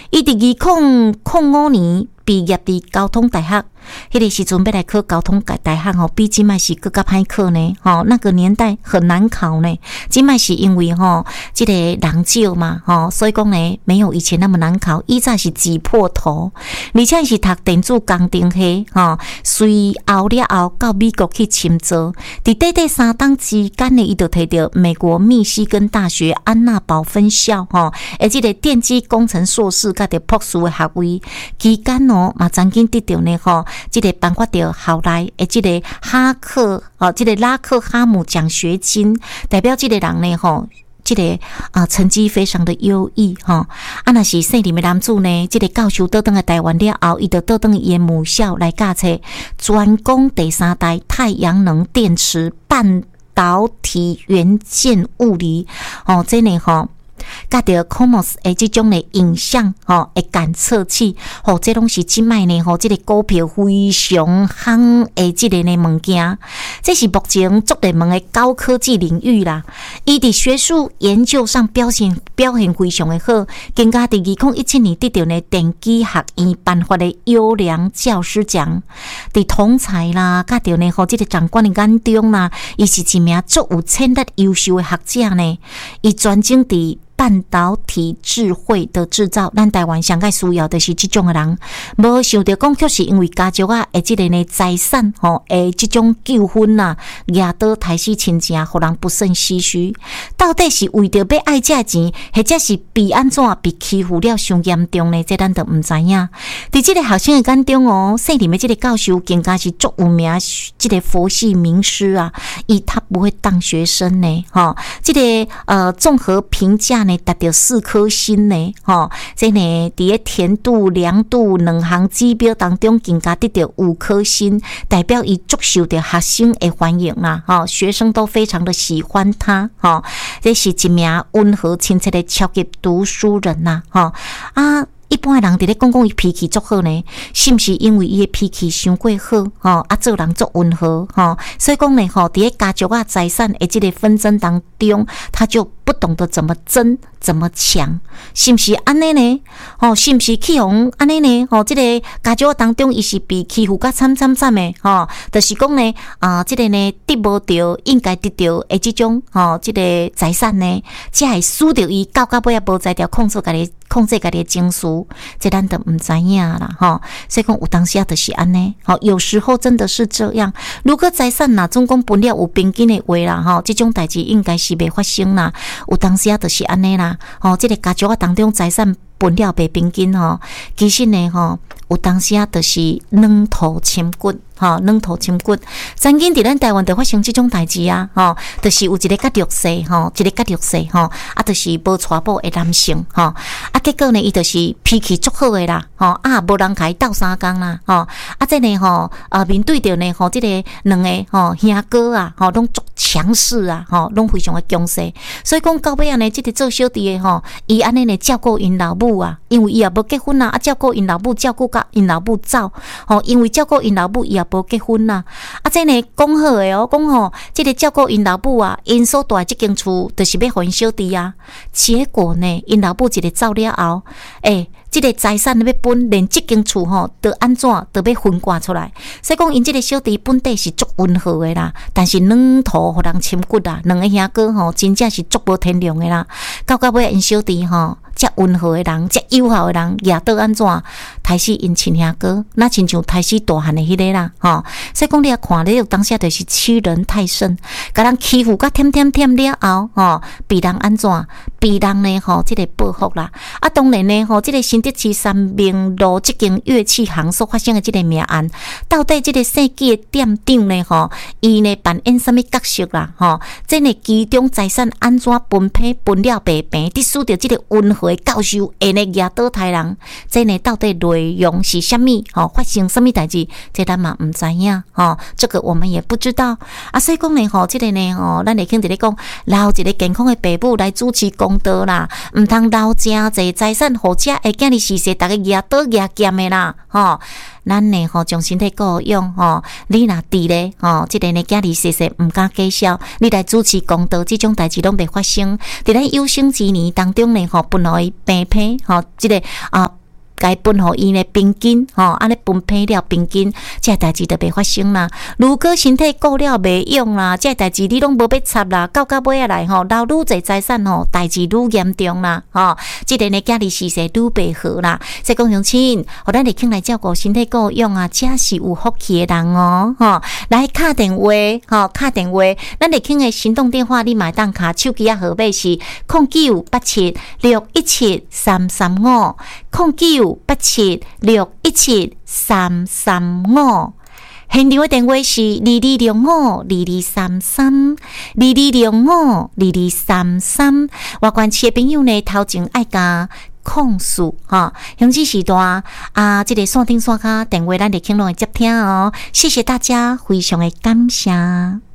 伊伫2005年毕业伫交通大学，迄个时阵要来考交通大学吼，比即卖是更加歹考呢。吼，那个年代很难考呢。即卖是因为吼，即个人少嘛，吼，所以讲呢，没有以前那么难考。以前是挤破头，而且是读电子工程系，吼，随后了后到美国去深造。伫短短3档之间呢，伊就摕到美国密西根大学安娜堡分校，吼，即个电机工程硕士甲着博士的学位。期间嘛曾经得到呢，吼，即个颁发到后来即个即个拉克哈姆奖学金，代表即个人呢，吼。这个成绩非常的优异哈，若是姓林的男子呢，这个教授倒转来台湾了后，伊就倒转伊的母校来教册，专攻第3代太阳能电池半导体元件物理哦，这呢吼。甲着 COMOS 的这种的影像的感测器，这拢是即卖呢这个股票非常夯的这个呢物件，这是目前足热门的高科技领域啦。伊伫学术研究上表现非常的好，更加伫2017年得到呢电机学院颁发的优良教师奖。伫同才啦，甲着呢这个长官的眼中啦，伊是一名足有潜力优秀的学者呢，伊专精伫半导体智慧的制造，咱台湾上界需要的是这种的人，无想到讲，却是因为家族的这个呢财产的这种纠纷呐，压倒台视亲情，互人不胜唏嘘。到底是为着要爱这钱，或者是被安怎被欺负了上严重呢？这咱都唔知影。伫这个学生的眼中姓林的这个教授更加是足有名，这个佛系名师啊，他不会当学生呢，这个综合评价呢达到4颗星呢，这呢伫个甜度、凉度两项指标当中，更加得到5颗星，代表伊足受到学生的欢迎啦，学生都非常的喜欢他，这是一名温和亲切的超级读书人呐，一般的人伫咧讲伊脾气足好呢，是不是因为伊的脾气伤过好做人足温和所以讲呢伫咧家族财产的这个纷争当中，他就不懂得怎么争怎么抢，是不是安尼呢？是不是去互安尼呢？这个家族当中伊是被欺负甲惨的就是讲呢这个呢得无到应该得到的这种这个财产呢，才会输掉伊到尾也无才调控制家己的情绪，这咱都唔知影啦所以讲有当时就是安尼有时候真的是这样。如果财产呐总共分了有平均的话啦这种代志应该是袂发生啦。有当时就是安尼啦这个家族当中财产分了袂平均其实呢有当时就是软土深骨软土深骨，曾经伫咱台湾就发生这种代志啊就是有一个较弱势就是无娶某的男性结果呢伊就是脾气足好的啦无人甲伊斗相共啦这呢面对着呢这个两个兄哥啊拢足强势啊拢非常的强势，所以讲到尾呢这个做小弟的伊安尼呢照顾因老母啊，因为伊也无结婚啊照顾因老母，照顾甲因老母走因为照顾因老母伊也无结婚啦这呢讲好的讲这个照顾因老母啊，因所住的这间厝就是要互因小弟啊，结果呢因老母一个走了后这个财产要分，连这间厝都安怎都要分割出来。所以讲因这个小弟本地是足温和的啦，但是软土互人深骨啦，两个兄哥真正是足无天良的啦。到尾因小弟遮温和的人，遮友好的人，也倒安怎开始因亲兄哥，那亲像开始大汉的迄个啦所以讲你看你当下就是欺人太甚，甲人欺负甲添了后被人安怎？被人呢这个报复啦当然呢这个新德市三明路这间乐器行所发生的这个命案，到底这个设计的店长呢伊呢扮演什么角色啦这呢其中财产安怎分配分了白平，伫输着这个温和的教授会呢压倒台人，这呢到底内容是什么发生什么代志，这咱嘛唔知影这个我们也不知道所以讲呢这个呢咱会肯伫咧讲留一个健康的爸母来主持公道啦，唔通留真济财产互遮会囝哩是大家压倒压减的啦咱呢将身体顾用你若伫咧这个呢囝哩是唔敢计较，你来主持公道，这种代志拢袂发生。伫咱有生之年当中呢本来病这个该分互伊呢平均安尼分配了平均，这代志就袂发生啦。如果身体顾了袂用啦，这代志你拢无要插啦，到尾仔来留愈侪财产代志愈严重啦即个呢家己事势愈袂好啦。所以讲乡亲，互咱立庆来照顾身体顾用啊，这是有福气的人来敲电话敲电话，咱立庆的行动电话你嘛当卡手机号码是0987617335 0987617335。现场的电话是2205223322052233。外县市的朋友呢，头前爱甲控诉乡亲时段这个线顶线卡电话咱立庆拢会接听谢谢大家，非常的感谢。